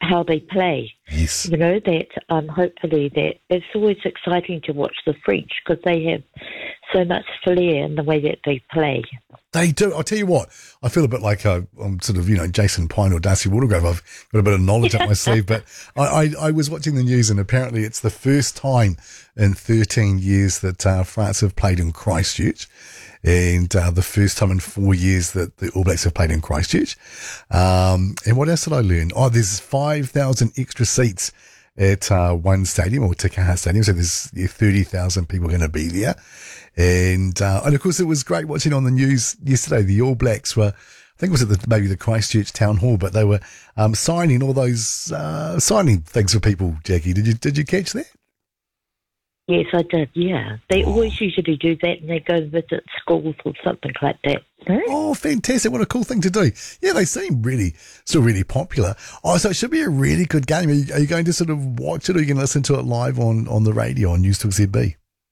how they play. Yes. You know, that hopefully that it's always exciting to watch the French because they have so much flair in the way that they play. They do. I'll tell you what, I feel a bit like I'm sort of, Jason Pine or Darcy Watergrove. I've got a bit of knowledge up my sleeve, but I was watching the news and apparently it's the first time in 13 years that France have played in Christchurch, and the first time in 4 years that the All Blacks have played in Christchurch. And what else did I learn? Oh, there's 5,000 extra seats at one stadium, or Te Kaha Stadium, so there's 30,000 people going to be there. And of course, it was great watching on the news yesterday. The All Blacks were, I think it was at maybe the Christchurch Town Hall, but they were signing all those signing things for people. Jackie, did you catch that? Yes, I did. Yeah, they always usually do that, and they go visit schools or something like that. No? Oh, fantastic! What a cool thing to do. Yeah, they seem still really popular. Oh, so it should be a really good game. Are you going to sort of watch it, or are you going to listen to it live on the radio on News Talk ZB?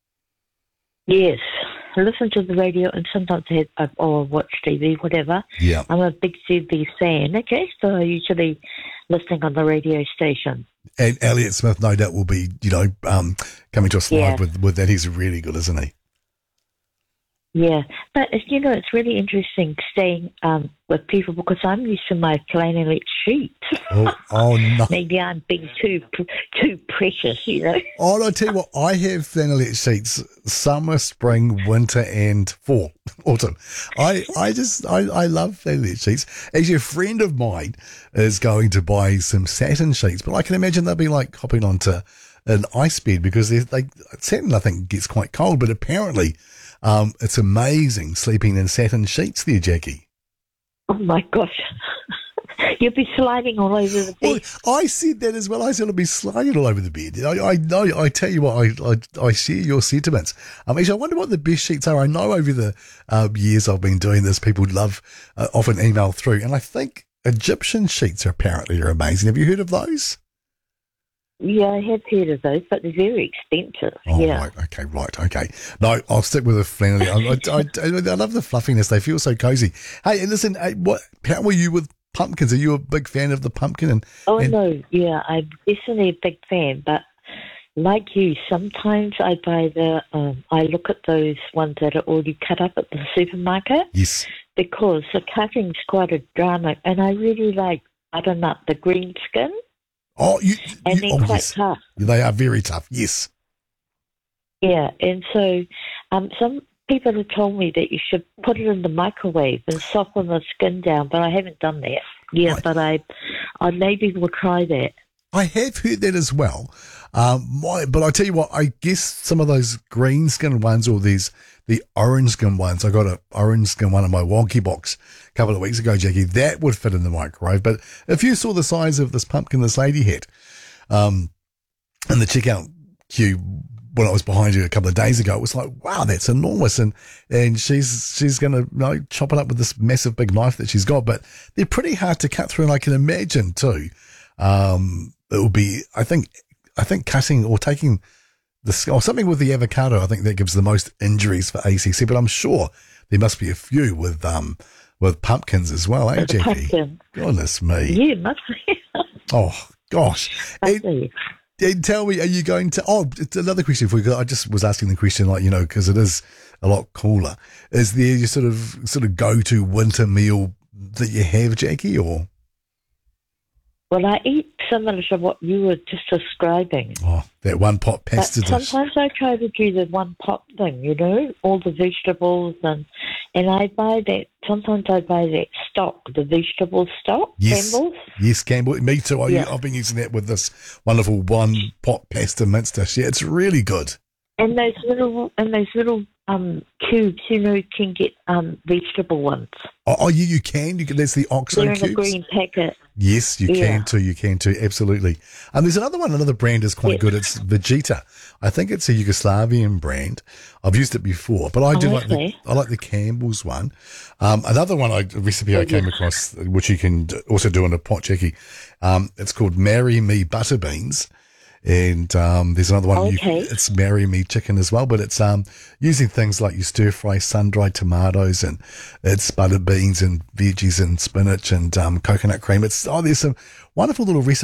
Yes, I listen to the radio and sometimes I watch TV, whatever. Yeah. I'm a big ZB fan, okay? So I usually listening on the radio station. And Elliot Smith, no doubt, will be, coming to us live with that. He's really good, isn't he? Yeah, but it's really interesting staying with people because I'm used to my flannelette sheets. Oh no! Maybe I'm being too precious, Oh, I'll tell you what, I have flannelette sheets summer, spring, winter, and fall, autumn. I love flannelette sheets. Actually, a friend of mine is going to buy some satin sheets, but I can imagine they'll be like hopping onto an ice bed because satin, I think, gets quite cold, but apparently. It's amazing sleeping in satin sheets there, Jackie. Oh, my gosh. You'll be sliding all over the bed. Well, I said that as well. I said I'll be sliding all over the bed. I know. I tell you what, I share your sentiments. Actually, I wonder what the best sheets are. I know over the years I've been doing this, people love often email through, and I think Egyptian sheets apparently are amazing. Have you heard of those? Yeah, I have heard of those, but they're very expensive. Oh, yeah. Right, okay. No, I'll stick with the flannel. I love the fluffiness. They feel so cozy. Hey, and listen, how were you with pumpkins? Are you a big fan of the pumpkin? No, yeah, I'm definitely a big fan, but like you, sometimes I buy I look at those ones that are already cut up at the supermarket. Yes. Because the cutting's quite a drama, and I really like butternut, the green skin. Oh, and they're quite tough. They are very tough, yes. Yeah, and so some people have told me that you should put it in the microwave and soften the skin down, but I haven't done that. Yeah, right. But I maybe will try that. I have heard that as well. But I tell you what, I guess some of those green skin ones or the orange skin ones, I got an orange skin one in my wonky box a couple of weeks ago, Jackie, that would fit in the microwave. But if you saw the size of this pumpkin this lady had in the checkout queue when I was behind you a couple of days ago, it was like, wow, that's enormous. And she's going to chop it up with this massive big knife that she's got. But they're pretty hard to cut through, and I can imagine too. It will be, I think cutting or taking or something with the avocado, I think that gives the most injuries for ACC, but I'm sure there must be a few with pumpkins as well, eh, Jackie? Pumpkin. Goodness me. Yeah, must be. Oh, gosh. And tell me, are you going to, it's another question for you, because I just was asking the question, because it is a lot cooler. Is there your sort of go-to winter meal that you have, Jackie, or? Well, I eat similar to what you were just describing. Oh, that one pot pasta dish. Sometimes I try to do the one pot thing, all the vegetables and I buy that. Sometimes I buy that stock, the vegetable stock. Yes, Campbell's. Yes, Campbell. Me too. I've been using that with this wonderful one pot pasta mince dish. Yeah, it's really good. And those little cubes, you can get vegetable ones. Oh, you can. That's the OXO They're cubes. in a green packet. Yes, you can too. You can too. Absolutely. There's another brand is quite good. It's Vegeta. I think it's a Yugoslavian brand. I've used it before, but I do like the Campbell's one. Another one, a recipe I came across, which you can also do in a pot, Jackie. It's called Marry Me Butter Beans. And there's another one, it's Marry Me Chicken as well, but it's using things like you stir fry sun-dried tomatoes, and it's butter beans and veggies and spinach and coconut cream. There's some wonderful little recipes